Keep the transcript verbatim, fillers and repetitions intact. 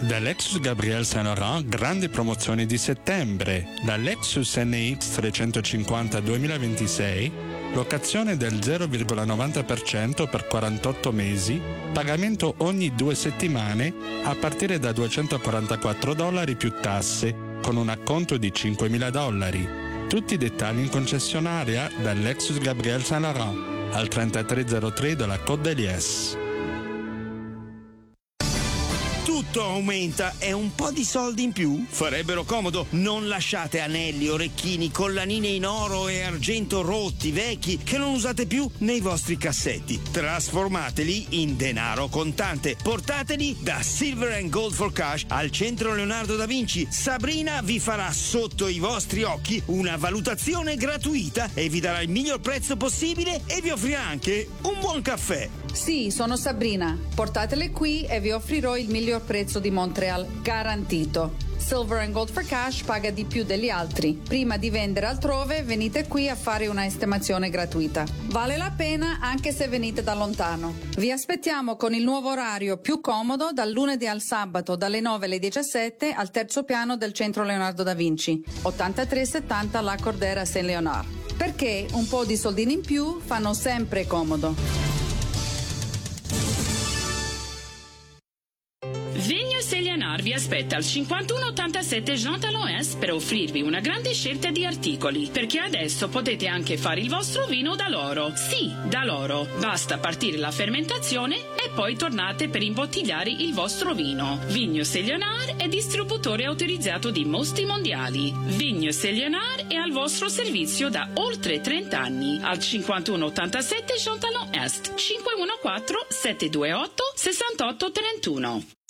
Da Lexus Gabriel Saint Laurent, grandi promozioni di settembre. La Lexus N X trecentocinquanta duemilaventisei, locazione del zero virgola novanta per cento per quarantotto mesi, pagamento ogni due settimane a partire da duecentoquarantaquattro dollari più tasse, con un acconto di cinquemila dollari. Tutti i dettagli in concessionaria da Lexus Gabriel Saint Laurent, al trentatré zero tre della Côte d'Elies. Tutto aumenta e un po' di soldi in più farebbero comodo. Non lasciate anelli, orecchini, collanine in oro e argento rotti, vecchi, che non usate più nei vostri cassetti. Trasformateli in denaro contante. Portateli da Silver and Gold for Cash al centro Leonardo da Vinci. Sabrina vi farà sotto i vostri occhi una valutazione gratuita e vi darà il miglior prezzo possibile e vi offrirà anche un buon caffè. Sì, sono Sabrina. Portatele qui e vi offrirò il miglior prezzo di Montreal, garantito. Silver and Gold for Cash paga di più degli altri. Prima di vendere altrove, venite qui a fare una estimazione gratuita. Vale la pena anche se venite da lontano. Vi aspettiamo con il nuovo orario più comodo dal lunedì al sabato dalle nove alle diciassette al terzo piano del centro Leonardo da Vinci, ottantatré settanta La Cordera Saint Léonard. Perché un po' di soldini in più fanno sempre comodo. Vigno Léonard vi aspetta al cinquantuno ottantasette Jean Talon Est per offrirvi una grande scelta di articoli, perché adesso potete anche fare il vostro vino da loro. Sì, da loro. Basta partire la fermentazione e poi tornate per imbottigliare il vostro vino. Vigno Léonard è distributore autorizzato di Mosti Mondiali. Vigno Léonard è al vostro servizio da oltre trenta anni al cinquantuno ottantasette Jean Talon Est, cinque uno quattro sette due otto sei otto tre uno.